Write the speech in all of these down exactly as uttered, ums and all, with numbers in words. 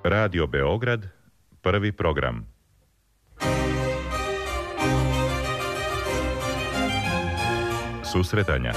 Radio Beograd, prvi program. Susretanja.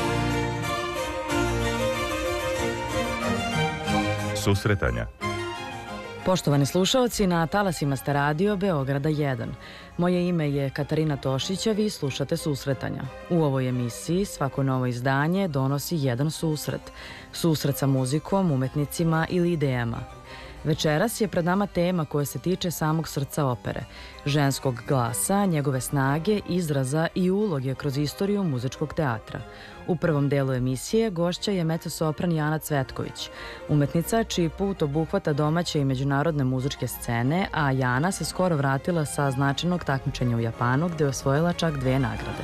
Susretanja. Poštovani slušaoci, na talasima ste Radio Beograda jedan. Moje ime je Katarina Tošić, a vi slušate Susretanja. U ovoj emisiji svako novo izdanje donosi jedan susret. Susret sa muzikom, umetnicima ili idejama. Večeras je pred nama tema koja se tiče samog srca opere, ženskog glasa, njegove snage, izraza i uloge kroz istoriju muzičkog teatra. U prvom delu emisije gošća je mezzo-sopran Jana Cvetković, umetnica čiji put obuhvata domaće i međunarodne muzičke scene, a Jana se skoro vratila sa značajnog takmičenja u Japanu gde je osvojila čak dve nagrade.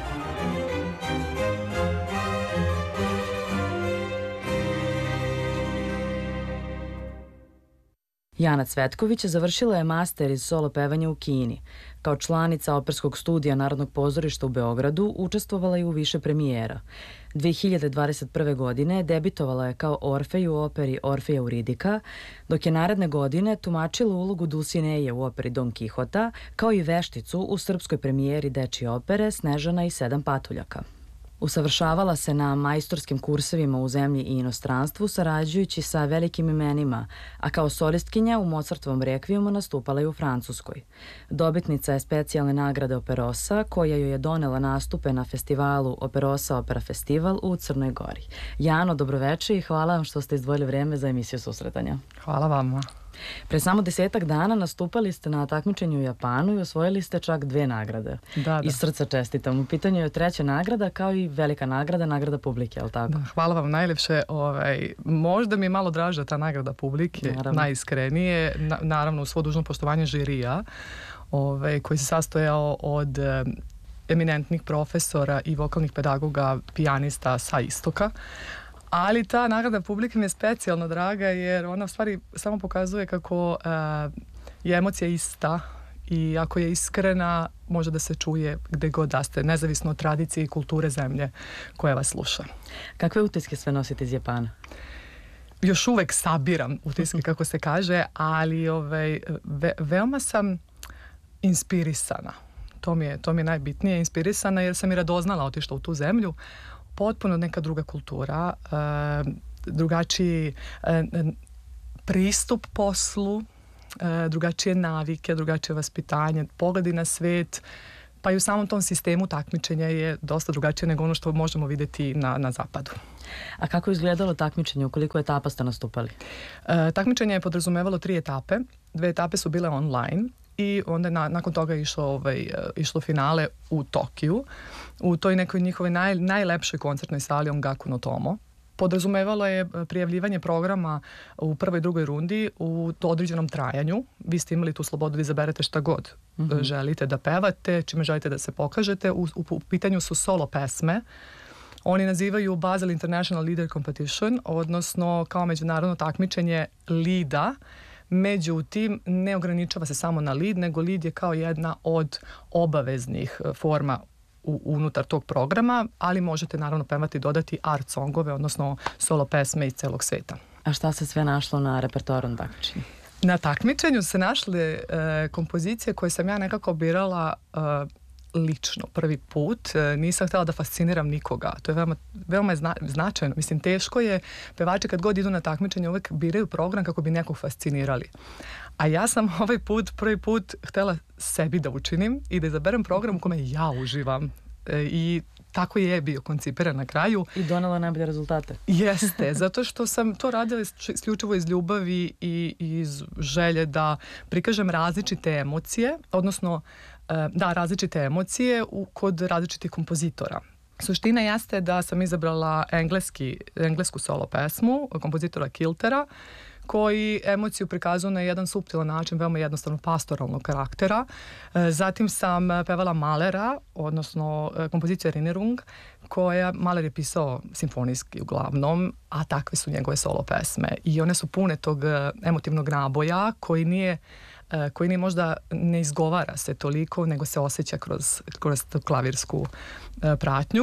Jana Cvetković završila je master iz solo pevanja u Kini. Kao članica Operskog studija Narodnog pozorišta u Beogradu učestvovala je u više premijera. dve hiljade dvadeset prve. godine debitovala je kao Orfej u operi Orfej Euridika, dok je naredne godine tumačila ulogu Dulcineje u operi Don Kihota, kao i vešticu u srpskoj premijeri dečije opere Snežana i sedam patuljaka. Usavršavala se na majstorskim kursevima u zemlji i inostranstvu, sarađujući sa velikim imenima, a kao solistkinja u Mozartovom rekvijumu nastupala je u Francuskoj. Dobitnica je specijalne nagrade Operosa, koja joj je donela nastupe na festivalu Operosa Opera Festival u Crnoj Gori. Jano, dobroveče i hvala vam što ste izdvojili vreme za emisiju Susretanja. Hvala vama. Pre samo desetak dana nastupali ste na takmičenju u Japanu i osvojili ste čak dve nagrade. Da, da. Iz srca čestitam. U pitanju je treća nagrada, kao i velika nagrada, nagrada publike, je li tako? Da, hvala vam najljepše. Ovaj, možda mi je malo draža ta nagrada publike, naravno. Najiskrenije. Na, naravno, u svo dužno poštovanje žirija, ovaj, koji se sastojao od eh, eminentnih profesora i vokalnih pedagoga, pijanista sa istoka. Ali ta nagrada publike mi je specijalno draga jer ona u stvari samo pokazuje kako uh, je emocija ista i ako je iskrena može da se čuje gde god da ste, nezavisno od tradicije i kulture zemlje koja vas sluša. Kakve utiske sve nosite iz Japana? Još uvek sabiram utiske, kako se kaže, ali ovaj, ve, veoma sam inspirisana. To mi je, to mi je najbitnije, inspirisana jer sam i radoznala otišla u tu zemlju. Potpuno neka druga kultura, uh, drugačiji uh, pristup poslu, uh, drugačije navike, drugačije vaspitanje, pogledi na svet, pa i u samom tom sistemu takmičenja je dosta drugačije nego ono što možemo vidjeti na, na zapadu. A kako je izgledalo takmičenje? U koliko etapa ste nastupali? Uh, takmičenje je podrazumevalo tri etape. Dve etape su bile online i onda na, nakon toga je išlo, ovaj, išlo finale u Tokiju, u toj nekoj njihovoj naj, najlepšoj koncertnoj sali Ongaku no Tomo. Podrazumevalo je prijavljivanje programa u prvoj i drugoj rundi u određenom trajanju. Vi ste imali tu slobodu da izaberete šta god mm-hmm. želite da pevate, čime želite da se pokažete. U, u, u pitanju su solo pesme. Oni nazivaju Basel International Leader Competition, odnosno kao međunarodno takmičenje lida. Međutim, ne ograničava se samo na lead, nego lead je kao jedna od obaveznih forma u, unutar tog programa, ali možete naravno pevati i dodati art songove, odnosno solo pesme iz celog sveta. A šta se sve našlo na repertoaru na takmičenju? Na takmičenju se našle e, kompozicije koje sam ja nekako birala e, lično, prvi put. Nisam htjela da fasciniram nikoga. To je veoma, veoma je zna, značajno. Mislim, teško je. Pevači kad god idu na takmičenje uvek biraju program kako bi nekog fascinirali. A ja sam ovaj put, prvi put htjela sebi da učinim i da izaberem program u kome ja uživam. E, I tako je bio koncipiran na kraju. I donela najbolje rezultate. Jeste, zato što sam to radila isključivo iz ljubavi i iz želje da prikažem različite emocije, odnosno da, različite emocije u, kod različitih kompozitora. Suština jeste da sam izabrala engleski, englesku solo pesmu kompozitora Kiltera, koji emociju prikazuje na jedan suptilan način, veoma jednostavno pastoralnog karaktera. Zatim sam pevala Mahlera, odnosno kompozicija Erinnerung, koja Mahler je pisao simfonijski uglavnom, a takve su njegove solo pesme. I one su pune tog emotivnog naboja koji nije koji ni možda ne izgovara se toliko, nego se osjeća kroz, kroz klavirsku pratnju.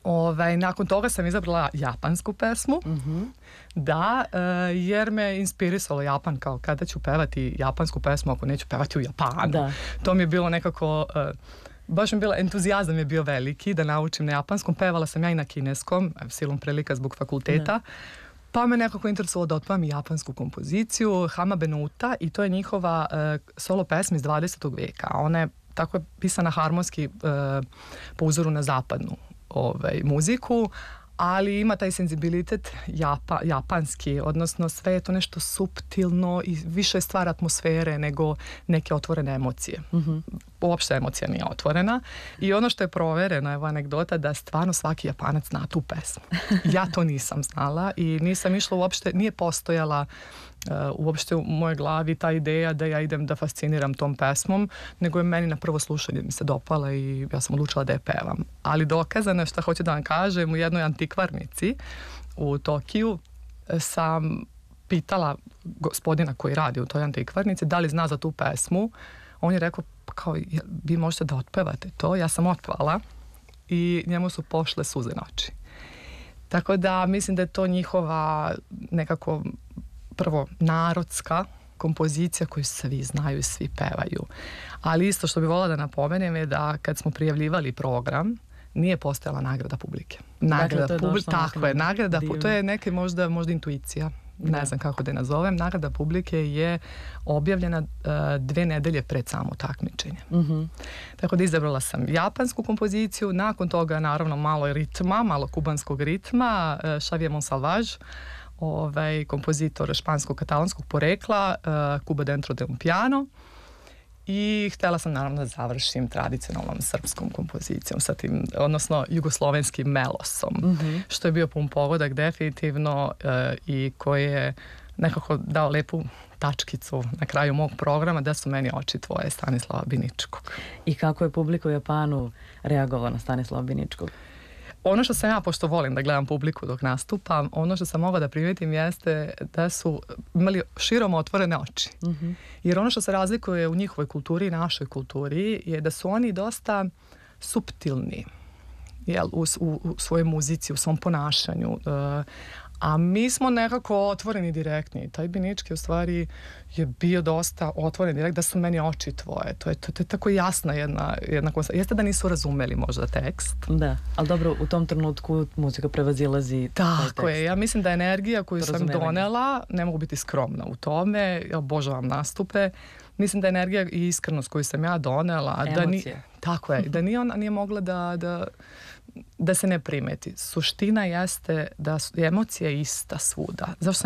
Ovaj, nakon toga sam izabrala japansku pesmu, Mm-hmm. da, e, jer me inspirisalo Japan, kao kada ću pevati japansku pesmu ako neću pevati u Japanu. Da. To mi je bilo nekako, e, baš mi je bilo, entuzijazam je bio veliki da naučim na japanskom, pevala sam ja i na kineskom, silom prilika zbog fakulteta. Da. Pa me nekako interesovalo da otpevam i japansku kompoziciju, Hama Benuta, i to je njihova e, solo pesma iz dvadesetog veka. Ona je tako je pisana harmonski e, po uzoru na zapadnu ovaj, muziku, ali ima taj senzibilitet japa, japanski, odnosno sve je to nešto suptilno i više je stvar atmosfere nego neke otvorene emocije. Mm-hmm. Uopšte emocija nije otvorena i ono što je provereno, evo anegdota, da stvarno svaki Japanac zna tu pesmu. Ja to nisam znala i nisam išla uopšte, nije postojala Uh, uopšte u mojoj glavi ta ideja da ja idem da fasciniram tom pesmom, nego je meni na prvo slušanje mi se dopala i ja sam odlučila da je pevam. Ali dokazano, što hoću da vam kažem, u jednoj antikvarnici u Tokiju sam pitala gospodina koji radi u toj antikvarnici da li zna za tu pesmu. On je rekao, pa kao, vi možete da otpevate to. Ja sam otpevala i njemu su pošle suze na oči. Tako da mislim da je to njihova nekako prvo narodska kompozicija koju svi znaju i svi pevaju. Ali isto što bih voljela da napomenem je da kad smo prijavljivali program, nije postojala nagrada publike. Nagrada dakle, publike, tako je, nagrada, divno. To je neka možda, možda intuicija. Ne Da. znam kako da je nazovem. Nagrada publike je objavljena uh, dve nedelje pred samo takmičenje. Mm-hmm. Tako da izabrala sam japansku kompoziciju, nakon toga naravno malo ritma, malo kubanskog ritma, uh, Xavier Monsalvage, ovaj, kompozitor špansko-katalonskog porekla, uh, Cuba dentro de un piano, i htjela sam naravno da završim tradicionalnom srpskom kompozicijom, sa tim, odnosno jugoslovenskim melosom, Mm-hmm. što je bio pun pogodak definitivno uh, i koji je nekako dao lepu tačkicu na kraju mog programa, da su meni oči tvoje, Stanislava Biničkog. I kako je publika u Japanu reagovala na Stanislava Biničkog? Ono što sam ja, pošto volim da gledam publiku dok nastupam, ono što sam mogla da primetim jeste da su imali širom otvorene oči. Mm-hmm. Jer ono što se razlikuje u njihovoj kulturi i našoj kulturi je da su oni dosta suptilni, jel, u, u, u svojoj muzici, u svom ponašanju. Uh, a mi smo nekako otvoreni direktni. Taj Binički u stvari je bio dosta otvoren direkt, da su meni oči tvoje. To je, to, to je tako jasna jedna, jedna konstanta. Jeste da nisu razumeli možda tekst. Da, ali dobro, u tom trenutku muzika prevazilazi taj Tako tekst. je, ja mislim da energija koju To sam razumevanje. donela, ne mogu biti skromna u tome, ja obožavam nastupe, mislim da energija i iskrenost koju sam ja donela, da ni, Emocije. tako je, da ni ona nije mogla da, da, da se ne primeti. Suština jeste da su emocija ista svuda. Zašto